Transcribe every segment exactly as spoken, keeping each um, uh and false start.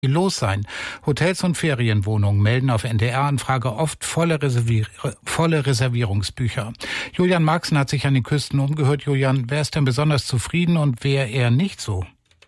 los sein. Hotels und Ferienwohnungen melden auf N D R-Anfrage oft volle, Reservier- volle Reservierungsbücher. Julian Marxen hat sich an den Küsten umgehört. Julian, wer ist denn besonders zufrieden und wer eher nicht so?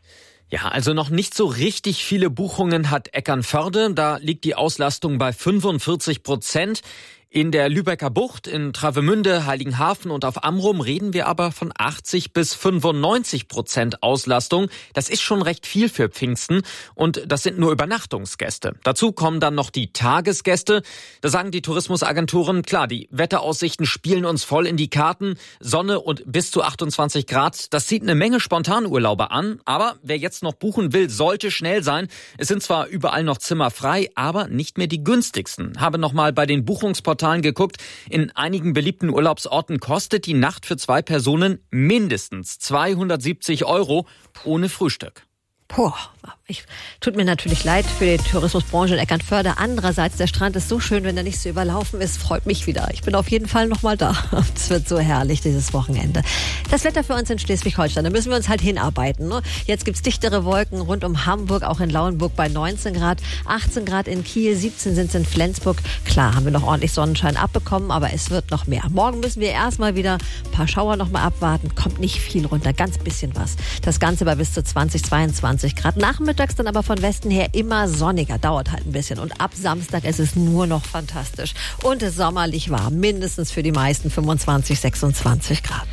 Ja, also noch nicht so richtig viele Buchungen hat Eckernförde. Da liegt die Auslastung bei fünfundvierzig Prozent. In der Lübecker Bucht, in Travemünde, Heiligenhafen und auf Amrum reden wir aber von achtzig bis fünfundneunzig Prozent Auslastung. Das ist schon recht viel für Pfingsten und das sind nur Übernachtungsgäste. Dazu kommen dann noch die Tagesgäste. Da sagen die Tourismusagenturen, klar, die Wetteraussichten spielen uns voll in die Karten. Sonne und bis zu achtundzwanzig Grad, das zieht eine Menge Spontanurlauber an. Aber wer jetzt noch buchen will, sollte schnell sein. Es sind zwar überall noch Zimmer frei, aber nicht mehr die günstigsten. Habe nochmal bei den Buchungsportalen geguckt. In einigen beliebten Urlaubsorten kostet die Nacht für zwei Personen mindestens zweihundertsiebzig Euro ohne Frühstück. Puh, ich, tut mir natürlich leid für die Tourismusbranche in Eckernförde. Andererseits, der Strand ist so schön, wenn er nicht so überlaufen ist, freut mich wieder. Ich bin auf jeden Fall noch mal da. Es wird so herrlich, dieses Wochenende. Das Wetter für uns in Schleswig-Holstein, da müssen wir uns halt hinarbeiten. Ne? Jetzt gibt's dichtere Wolken rund um Hamburg, auch in Lauenburg bei neunzehn Grad, achtzehn Grad in Kiel, siebzehn sind es in Flensburg. Klar, haben wir noch ordentlich Sonnenschein abbekommen, aber es wird noch mehr. Morgen müssen wir erstmal wieder ein paar Schauer noch mal abwarten. Kommt nicht viel runter, ganz bisschen was. Das Ganze bei bis zu zwanzig, zweiundzwanzig Grad. Nachmittags dann aber von Westen her immer sonniger, dauert halt ein bisschen. Und ab Samstag ist es nur noch fantastisch. Und es sommerlich warm, mindestens für die meisten fünfundzwanzig, sechsundzwanzig Grad.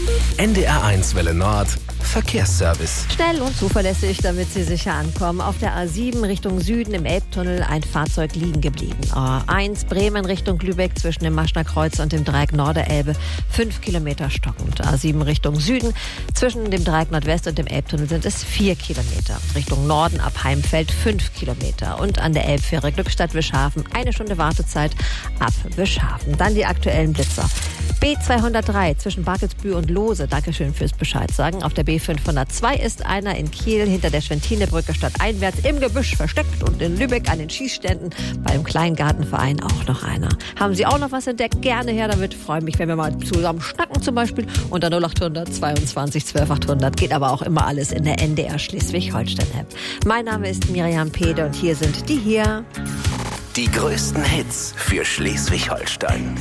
N D R eins Welle Nord, Verkehrsservice. Schnell und zuverlässig, damit Sie sicher ankommen. Auf der A sieben Richtung Süden im Elbtunnel ein Fahrzeug liegen geblieben. A eins Bremen Richtung Lübeck zwischen dem Maschner Kreuz und dem Dreieck Norderelbe. Fünf Kilometer stockend. A sieben Richtung Süden zwischen dem Dreieck Nordwest und dem Elbtunnel sind es vier Kilometer. Richtung Norden ab Heimfeld fünf Kilometer. Und an der Elbfähre Glückstadt-Wischhafen eine Stunde Wartezeit ab Wischhafen. Dann die aktuellen Blitzer. B zweihundertdrei zwischen Barkelsbühl und Lose. Dankeschön fürs Bescheid sagen. Auf der B fünfhundertzwei ist einer in Kiel hinter der Schwentinebrücke stadteinwärts im Gebüsch versteckt und in Lübeck an den Schießständen beim Kleingartenverein auch noch einer. Haben Sie auch noch was entdeckt? Gerne her damit. Freue mich, wenn wir mal zusammen schnacken zum Beispiel. Unter null achthundert zweiundzwanzig zwölf achthundert geht aber auch immer alles in der N D R Schleswig-Holstein-App. Mein Name ist Miriam Pede und hier sind die hier. Die größten Hits für Schleswig-Holstein.